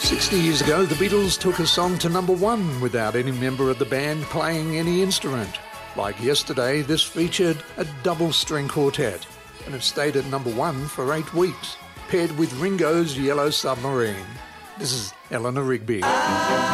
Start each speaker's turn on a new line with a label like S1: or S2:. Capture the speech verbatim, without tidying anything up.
S1: sixty years ago, the Beatles took a song to number one without any member of the band playing any instrument. Like Yesterday, this featured a double-string quartet, and it stayed at number one for eight weeks, paired with Ringo's Yellow Submarine. This is Eleanor Rigby.